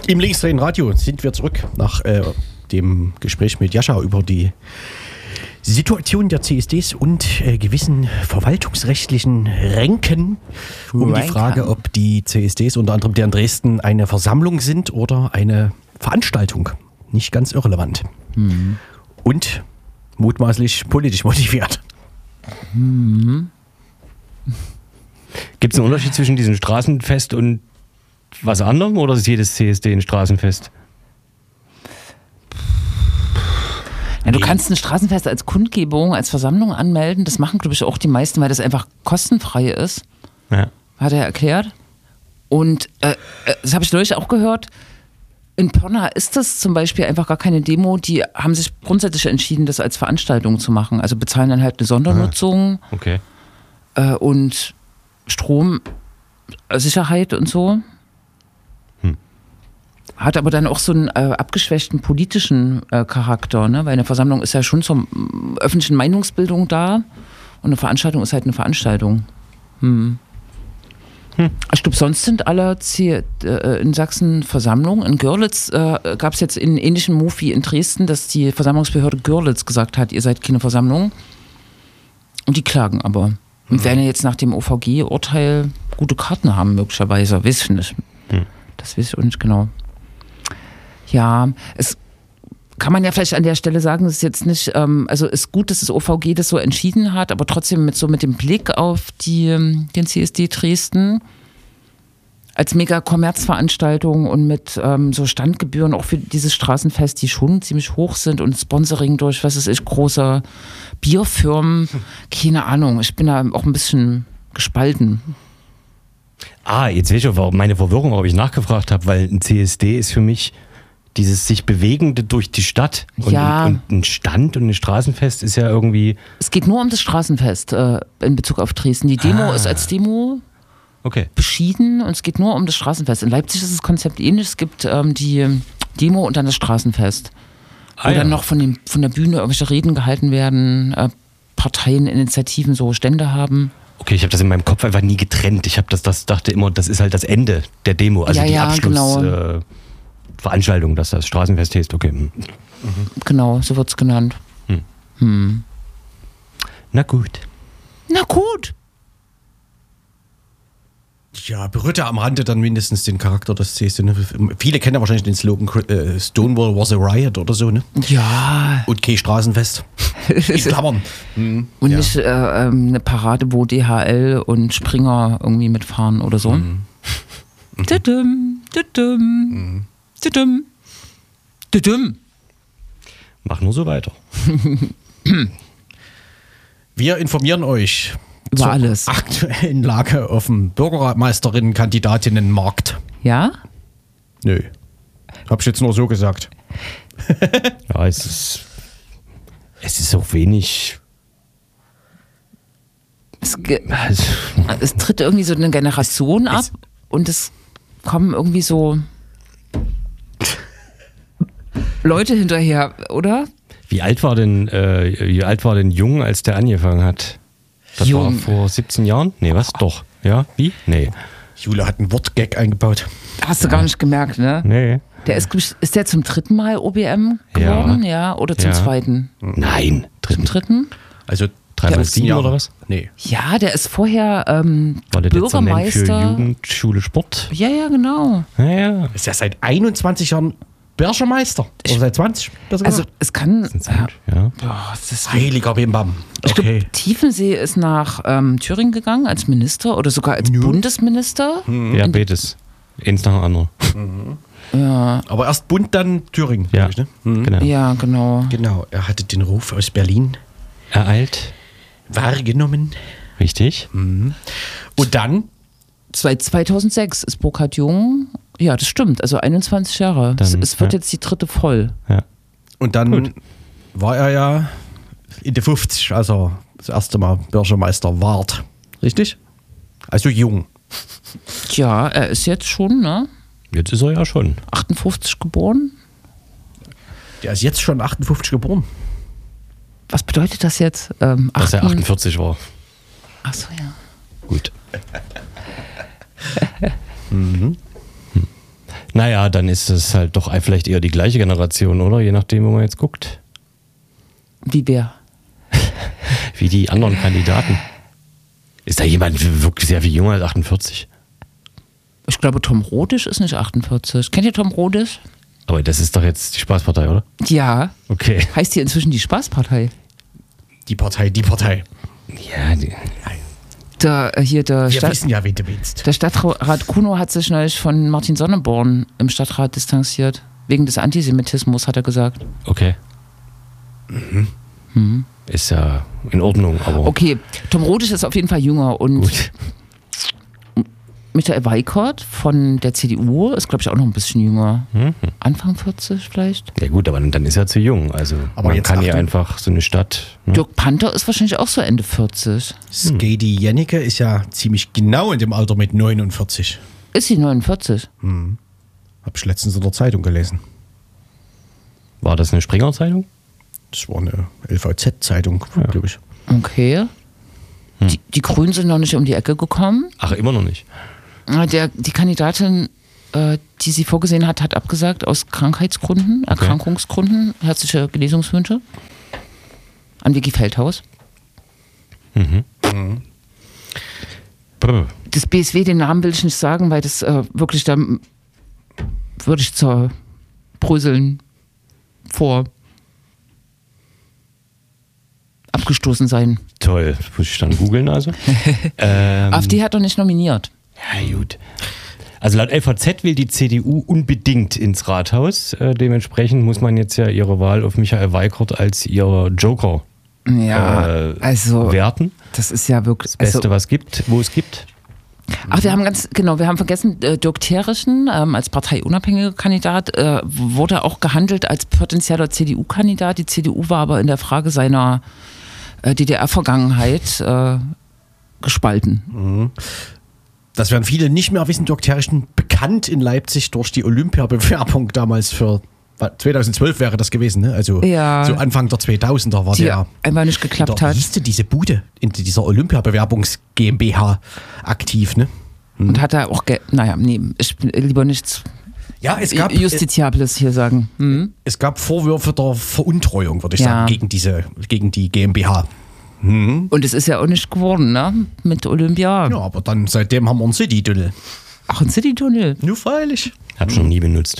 Im linksdrehenden Radio sind wir zurück nach dem Gespräch mit Jascha über die Situation der CSDs und gewissen verwaltungsrechtlichen Ränken um die Frage, ob die CSDs, unter anderem der in Dresden, eine Versammlung sind oder eine Veranstaltung. Nicht ganz irrelevant. Mhm. Und mutmaßlich politisch motiviert. Mhm. Gibt es einen Unterschied zwischen diesem Straßenfest und was anderem oder ist jedes CSD ein Straßenfest? Ja, du kannst ein Straßenfest als Kundgebung, als Versammlung anmelden. Das machen, glaube ich, auch die meisten, weil das einfach kostenfrei ist. Ja. Hat er erklärt. Und das habe ich neulich auch gehört. In Pirna ist das zum Beispiel einfach gar keine Demo. Die haben sich grundsätzlich entschieden, das als Veranstaltung zu machen. Also bezahlen dann halt eine Sondernutzung und Stromsicherheit und so. Hat aber dann auch so einen abgeschwächten politischen Charakter, ne? Weil eine Versammlung ist ja schon zur öffentlichen Meinungsbildung da und eine Veranstaltung ist halt eine Veranstaltung. Ich glaube, sonst sind alle in Sachsen Versammlungen. In Görlitz gab es jetzt einen ähnlichen Move wie in Dresden, dass die Versammlungsbehörde Görlitz gesagt hat, ihr seid keine Versammlung. Und die klagen aber. Und werden ja jetzt nach dem OVG-Urteil gute Karten haben, möglicherweise. Weiß ich nicht. Das weiß ich auch nicht genau. Ja, es kann man ja vielleicht an der Stelle sagen, es ist jetzt nicht, also ist gut, dass das OVG das so entschieden hat, aber trotzdem mit dem Blick auf den CSD Dresden als Mega-Kommerzveranstaltung und mit so Standgebühren auch für dieses Straßenfest, die schon ziemlich hoch sind und Sponsoring durch, was weiß ich, große Bierfirmen, keine Ahnung, ich bin da auch ein bisschen gespalten. Jetzt weiß ich auch meine Verwirrung, warum ich nachgefragt habe, weil ein CSD ist für mich dieses sich Bewegende durch die Stadt. Und ein Stand und ein Straßenfest ist ja irgendwie... Es geht nur um das Straßenfest in Bezug auf Dresden. Die Demo ist als Demo beschieden und es geht nur um das Straßenfest. In Leipzig ist das Konzept ähnlich. Es gibt die Demo und dann das Straßenfest. Wo dann noch von der Bühne irgendwelche Reden gehalten werden, Parteien, Initiativen so Stände haben. Okay, ich habe das in meinem Kopf einfach nie getrennt. Ich habe dachte immer, das ist halt das Ende der Demo, also die Abschlussveranstaltung, dass das Straßenfest heißt. Okay. Genau, so wird es genannt. Na gut. Ja, berührt er am Rande dann mindestens den Charakter des CSD. Ne? Viele kennen ja wahrscheinlich den Slogan Stonewall was a riot oder so, ne? Ja. Und kein Straßenfest. In Klammern. Und nicht eine Parade, wo DHL und Springer irgendwie mitfahren oder so. Mach nur so weiter. Wir informieren euch über alles. Aktuellen Lage auf dem Bürgermeisterinnen-Kandidatinnenmarkt. Ja? Nö. Hab ich jetzt nur so gesagt. Ja, es ist auch wenig. Es tritt irgendwie so eine Generation ab und es kommen irgendwie so Leute hinterher, oder? Wie alt war denn Jung, als der angefangen hat? Das war vor 17 Jahren? Nee, was? Doch. Ja? Wie? Nee. Jule hat einen Wortgag eingebaut. Hast du gar nicht gemerkt, ne? Nee. Der ist der zum 3. Mal OBM geworden? Ja. Oder zum 2.? Nein. Zum 3.? Also 3x7 oder was? Nee. Ja, der ist vorher war der Bürgermeister. Für Jugend, Schule, Sport? Ja, genau. Ja. Ist ja seit 21 Jahren Bürgermeister. Oder seit 20? Also es kann... Heiliger Bimbam. Ich glaube, Tiefensee ist nach Thüringen gegangen als Minister oder sogar als Bundesminister. Ja, beides. Eins nach dem anderen. Ja. Aber erst Bund, dann Thüringen. Ja, ich, ne? Genau. Ja, genau. Genau, er hatte den Ruf aus Berlin ereilt. Wahrgenommen. Richtig. Und dann? 2006 ist Burkhard Jung, ja, das stimmt, also 21 Jahre. Es wird jetzt die 3. voll. Ja. Und dann war er ja in der 50, als er das erste Mal Bürgermeister ward. Richtig? Also jung. Ja, er ist jetzt schon, ne? Jetzt ist er ja schon. 58 geboren. Der ist jetzt schon 58 geboren. Was bedeutet das jetzt? Dass er 48 war. Ach so, ja. Gut. Naja, dann ist es halt doch vielleicht eher die gleiche Generation, oder? Je nachdem, wo man jetzt guckt. Wie wer? Wie die anderen Kandidaten. Ist da jemand wirklich sehr viel jünger als 48? Ich glaube, Tom Rodisch ist nicht 48. Kennt ihr Tom Rodisch? Aber das ist doch jetzt die Spaßpartei, oder? Ja. Okay. Heißt die inzwischen die Spaßpartei? Die Partei. Ja, Wir wissen ja, wen du meinst. Der Stadtrat Kuno hat sich neulich von Martin Sonneborn im Stadtrat distanziert. Wegen des Antisemitismus, hat er gesagt. Okay. Ist ja in Ordnung, aber... Okay, Tom Rodisch ist auf jeden Fall jünger und Gut. Michael Weikert von der CDU ist, glaube ich, auch noch ein bisschen jünger. Anfang 40 vielleicht. Ja gut, aber dann ist er zu jung. Also Aber man jetzt kann hier Achtung. einfach so eine Stadt... Ne? Dirk Panther ist wahrscheinlich auch so Ende 40. Skady Jennecke ist ja ziemlich genau in dem Alter mit 49. Ist sie 49? Hab ich letztens in der Zeitung gelesen. War das eine Springer-Zeitung? Das war eine LVZ-Zeitung, glaube ich. Okay. Die Grünen sind noch nicht um die Ecke gekommen. Ach, immer noch nicht. Die Kandidatin, die sie vorgesehen hat, hat abgesagt aus Krankheitsgründen, Erkrankungsgründen. Herzliche Genesungswünsche an Vicky Feldhaus. Brr. Das BSW, den Namen will ich nicht sagen, weil das wirklich, da würde ich zerbröseln vor abgestoßen sein. Toll, das muss ich dann googeln also. AfD hat doch nicht nominiert. Ja, gut. Also laut LVZ will die CDU unbedingt ins Rathaus. Dementsprechend muss man jetzt ja ihre Wahl auf Michael Weikert als ihr Joker Also werten. das ist ja wirklich... Das Beste, was gibt, wo es gibt. Ach, wir haben vergessen, Dirk Therichen als parteiunabhängiger Kandidat wurde auch gehandelt als potenzieller CDU-Kandidat. Die CDU war aber in der Frage seiner DDR-Vergangenheit gespalten. Das werden viele nicht mehr wissen. Dirk Therichen, bekannt in Leipzig durch die Olympiabewerbung damals für 2012 wäre das gewesen, ne? Also Ja. so Anfang der 2000er war Die der. einfach nicht geklappt Da hat. hieß diese Bude in dieser Olympiabewerbungs GmbH aktiv, ne? Und hat er auch, ich will lieber nichts Ja, Justiziables hier sagen. es gab Vorwürfe der Veruntreuung, würde ich Ja. sagen, gegen die GmbH. Und es ist ja auch nicht geworden, ne? Mit Olympia. Ja, aber dann seitdem haben wir einen City-Tunnel. Ach, ein Citytunnel. Nur freilich. Hab ich noch nie benutzt.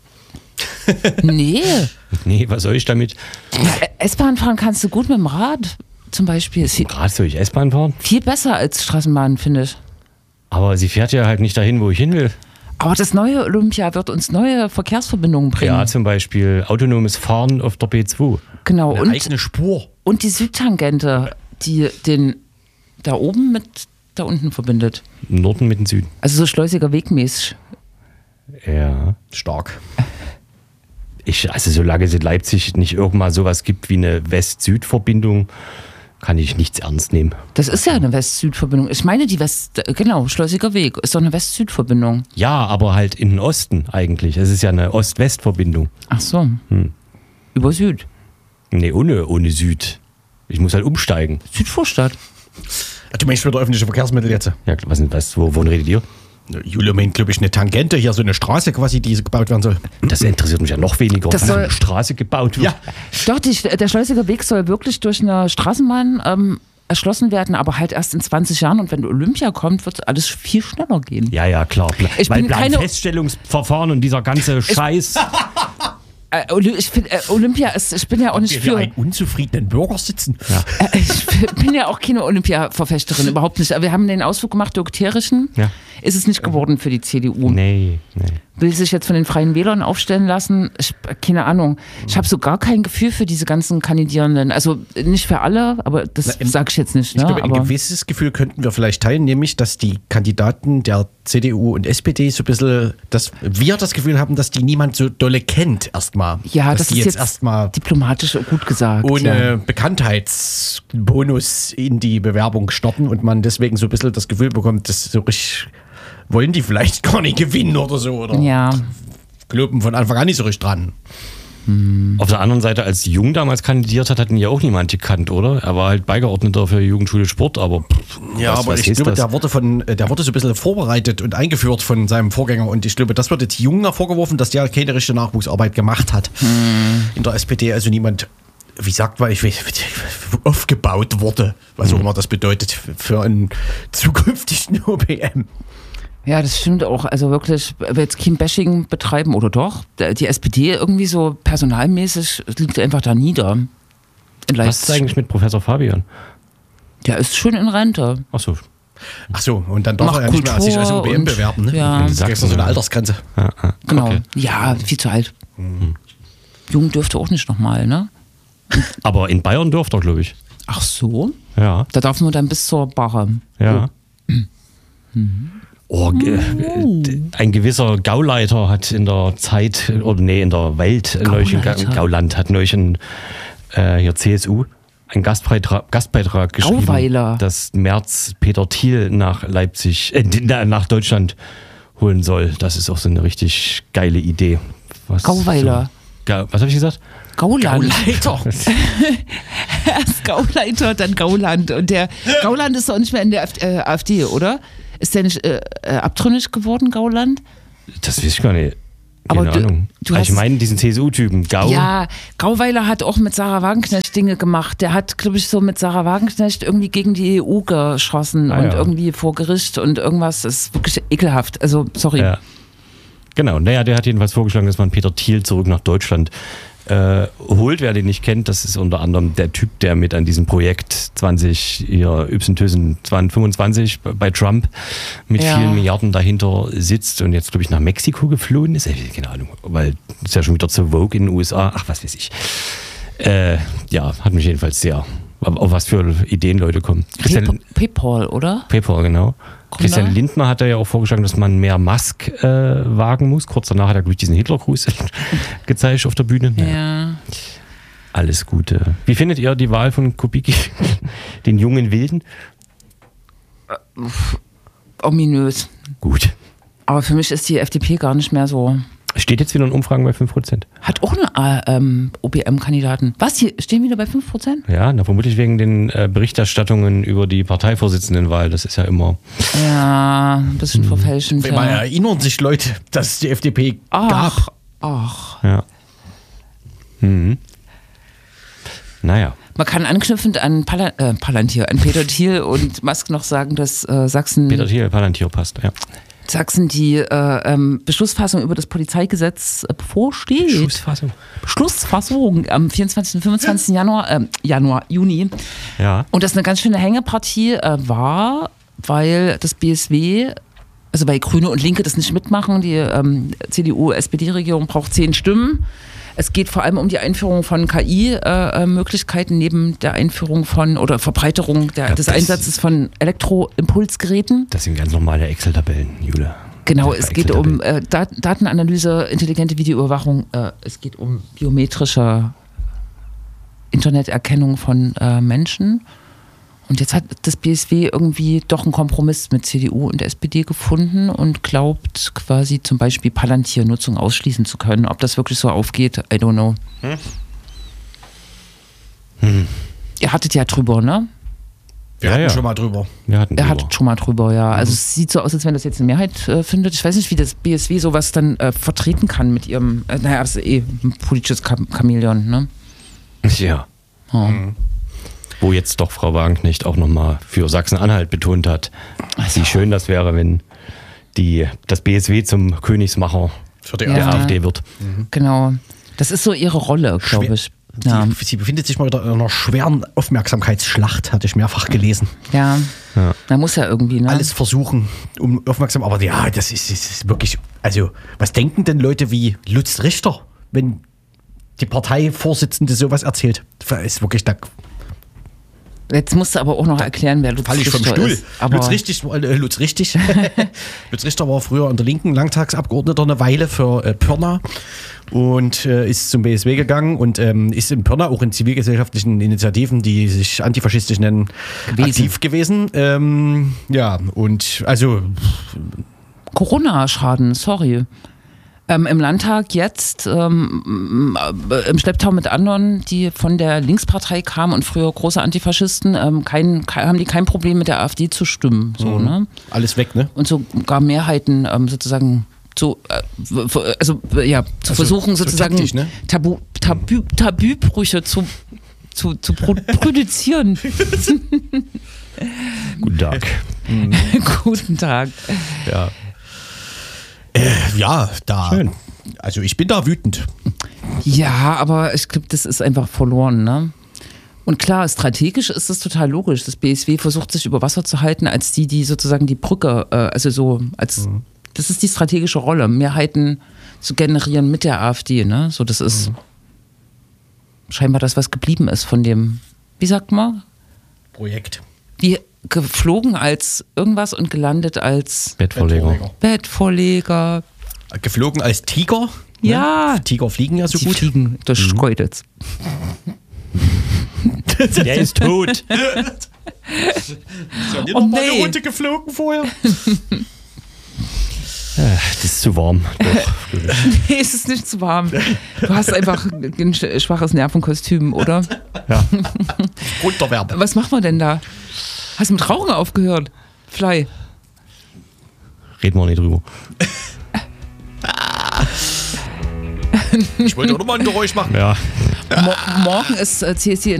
Nee. Nee, was soll ich damit? S-Bahn fahren kannst du gut mit dem Rad zum Beispiel. Ist Gerade soll ich S-Bahn fahren? viel besser als Straßenbahn, finde ich. Aber sie fährt ja halt nicht dahin, wo ich hin will. Aber das neue Olympia wird uns neue Verkehrsverbindungen bringen. Ja, zum Beispiel autonomes Fahren auf der B2. Genau. Eine eigene Spur. Und die Südtangente, die den da oben mit da unten verbindet. Norden mit dem Süden. Also so Schleusiger Wegmäßig. Ja. Stark. Also solange es in Leipzig nicht irgendwann sowas gibt wie eine West-Süd-Verbindung, kann ich nichts ernst nehmen. Das ist ja eine West-Süd-Verbindung. Ich meine, Schleusiger Weg ist doch eine West-Süd-Verbindung. Ja, aber halt in den Osten eigentlich. Es ist ja eine Ost-West-Verbindung. Ach so. Über Süd. Nee, ohne Süd. Ich muss halt umsteigen. Südvorstadt. Du meinst wieder öffentliche Verkehrsmittel jetzt? Ja, wovon redet ihr? Julia meint, glaube ich, eine Tangente, hier so eine Straße quasi, die gebaut werden soll. Das interessiert mich ja noch weniger, Das was soll- eine Straße gebaut wird. Ja, Doch, der Schleusiger Weg soll wirklich durch eine Straßenbahn erschlossen werden, aber halt erst in 20 Jahren. Und wenn Olympia kommt, wird alles viel schneller gehen. Ja, klar. Ich Weil bin keine- Planfeststellungsverfahren und dieser ganze Scheiß. Ich finde, Olympia ist, ich bin ja auch nicht wir für für. einen unzufriedenen Bürger sitzen. Ich bin ja auch keine Olympia-Verfechterin, überhaupt nicht. Aber wir haben den Ausflug gemacht, Dirk Therichen. Ja. Ist es nicht geworden für die CDU. Nee. Will sich jetzt von den Freien Wählern aufstellen lassen? Keine Ahnung. Ich habe so gar kein Gefühl für diese ganzen Kandidierenden. Also nicht für alle, aber das sage ich jetzt nicht. Ich Ne? glaube, ein aber gewisses Gefühl könnten wir vielleicht teilen, nämlich, dass die Kandidaten der CDU und SPD so ein bisschen, dass wir das Gefühl haben, dass die niemand so dolle kennt erstmal. ja, dass das die ist jetzt erstmal diplomatisch gut gesagt. ohne ja. Bekanntheitsbonus in die Bewerbung starten und man deswegen so ein bisschen das Gefühl bekommt, dass so richtig wollen die vielleicht gar nicht gewinnen oder so. Oder Ja. glauben von Anfang an nicht so richtig dran. Auf der anderen Seite, als Jung damals kandidiert hat, hat ihn ja auch niemand gekannt, oder? Er war halt Beigeordneter für Jugendschule Sport, aber ich glaube, der wurde so ein bisschen vorbereitet und eingeführt von seinem Vorgänger und ich glaube, das wird jetzt Jung vorgeworfen, dass der keine richtige Nachwuchsarbeit gemacht hat in der SPD, also niemand, wie sagt man, aufgebaut wurde, was auch immer das bedeutet für einen zukünftigen OBM. Ja, das stimmt auch. Also wirklich, jetzt kein Bashing betreiben, oder doch? Die SPD irgendwie so personalmäßig liegt einfach da nieder. Was ist eigentlich mit Professor Fabian? Der ist schon in Rente. Ach so, und dann darf er ja nicht mehr sich als OBM bewerben. Ne? Ja. Das ist so eine Altersgrenze. Genau. Okay. Ja, viel zu alt. Jung dürfte auch nicht nochmal, ne? Aber in Bayern dürfte er, glaube ich. Ach so? Ja. Da darf man dann bis zur Barre. Ja. Ein gewisser Gauleiter hat in der Zeit, oder nee, in der Welt, Gauland hat neulich hier CSU einen Gastbeitrag geschrieben, Gauweiler. dass Merz Peter Thiel nach nach Deutschland holen soll. Das ist auch so eine richtig geile Idee. Gauweiler. Was habe ich gesagt? Gauland. Gauleiter. Erst Gauleiter, dann Gauland. Und der Gauland ist doch nicht mehr in der AfD, oder? Ist der nicht abtrünnig geworden, Gauland? Das weiß ich gar nicht. Aber Keine Ahnung. Ich meine diesen CSU-Typen, Gau. Ja, Gauweiler hat auch mit Sarah Wagenknecht Dinge gemacht. Der hat, glaube ich, so mit Sarah Wagenknecht irgendwie gegen die EU geschossen und irgendwie vor Gericht und irgendwas. Das ist wirklich ekelhaft. Also, sorry. Ja. Genau, naja, der hat jedenfalls vorgeschlagen, dass man Peter Thiel zurück nach Deutschland holt. Wer den nicht kennt, das ist unter anderem der Typ, der mit an diesem Projekt 25 bei Trump mit vielen Milliarden dahinter sitzt und jetzt, glaube ich, nach Mexiko geflohen ist. Keine Ahnung, weil es ja schon wieder zu Vogue in den USA. Ach, was weiß ich. Hat mich jedenfalls sehr, auf was für Ideen Leute kommen. PayPal, oder? PayPal, genau. Christian Lindner hat ja auch vorgeschlagen, dass man mehr Musk wagen muss. Kurz danach hat er, glaube ich, diesen Hitlergruß gezeigt auf der Bühne. Ja. Alles Gute. Wie findet ihr die Wahl von Kubicki, den jungen Wilden? Ominös. Gut. Aber für mich ist die FDP gar nicht mehr so. Steht jetzt wieder in Umfragen bei 5%. Hat auch eine OBM-Kandidaten. Was, hier stehen wieder bei 5%? Ja, vermutlich wegen den Berichterstattungen über die Parteivorsitzendenwahl. Das ist ja immer... Ja, ein bisschen verfälschend. Wenn man erinnern sich Leute, dass es die FDP gab. Ach. Ja. Naja. Man kann anknüpfend an Palantir, an Peter Thiel und Musk noch sagen, dass Sachsen... Peter Thiel, Palantir passt, ja. Sachsen die Beschlussfassung über das Polizeigesetz bevorsteht. Beschlussfassung am 24. und 25. Juni. Ja. Und das eine ganz schöne Hängepartie war, weil das BSW, also weil Grüne und Linke das nicht mitmachen, die CDU-SPD-Regierung braucht 10 Stimmen. Es geht vor allem um die Einführung von KI-Möglichkeiten neben der Einführung von oder Verbreiterung des Einsatzes von Elektroimpulsgeräten. Das sind ganz normale Excel-Tabellen, Jule. Genau, es geht um Datenanalyse, intelligente Videoüberwachung, es geht um biometrische Interneterkennung von Menschen. Und jetzt hat das BSW irgendwie doch einen Kompromiss mit CDU und SPD gefunden und glaubt quasi zum Beispiel Palantir-Nutzung ausschließen zu können. Ob das wirklich so aufgeht, I don't know. Ihr hattet ja drüber, ne? Wir hatten schon mal drüber. Er hattet schon mal drüber, ja. Also es sieht so aus, als wenn das jetzt eine Mehrheit findet. Ich weiß nicht, wie das BSW sowas dann vertreten kann mit ihrem, das ist ein politisches Chamäleon, ne? Ja. Wo jetzt doch Frau Wagenknecht auch nochmal für Sachsen-Anhalt betont hat, wie schön das wäre, wenn das BSW zum Königsmacher der AfD wird. Genau. Das ist so ihre Rolle, glaube ich. Ja. Sie befindet sich mal wieder in einer schweren Aufmerksamkeitsschlacht, hatte ich mehrfach gelesen. Ja. Da muss ja irgendwie, ne? Alles versuchen, um aufmerksam, aber ja, das ist wirklich, also was denken denn Leute wie Lutz Richter, wenn die Parteivorsitzende sowas erzählt? Das ist wirklich da. Jetzt musst du aber auch noch erklären, wer Lutz Richter ist. Fall ich vom Stuhl. Lutz Richter war früher in der Linken Landtagsabgeordneter eine Weile für Pirna und ist zum BSW gegangen und ist in Pirna auch in zivilgesellschaftlichen Initiativen, die sich antifaschistisch nennen, aktiv gewesen. Und also Corona-Schaden, sorry. Im Landtag jetzt, im Schlepptau mit anderen, die von der Linkspartei kamen und früher große Antifaschisten, haben die kein Problem mit der AfD zu stimmen. So, ne? Alles weg, ne? Und sogar Mehrheiten sozusagen zu versuchen, sozusagen taktisch, ne? Tabubrüche zu produzieren. Guten Tag. Guten Tag. Ja. Schön. Also ich bin da wütend. Ja, aber ich glaube, das ist einfach verloren, ne? Und klar, strategisch ist das total logisch. Das BSW versucht sich über Wasser zu halten als die sozusagen die Brücke, das ist die strategische Rolle, Mehrheiten zu generieren mit der AfD, ne? So, das ist scheinbar das, was geblieben ist von dem, wie sagt man? Projekt. Wie geflogen als irgendwas und gelandet als Bettvorleger. Geflogen als Tiger. Ja. Ne? Tiger fliegen ja so Die gut. fliegen durch Schkeuditz. Der ist tot. Ist ja nicht Oh, noch mal eine nee. Runde geflogen vorher. Das ist zu warm. Doch. Nee, es ist nicht zu warm. Du hast einfach ein schwaches Nervenkostüm, oder? Ja. Runterwerben. Was machen wir denn da? Hast du mit Rauchen aufgehört? Fly. Reden wir nicht drüber. Ich wollte auch noch mal ein Geräusch machen. Ja. Morgen ist CSD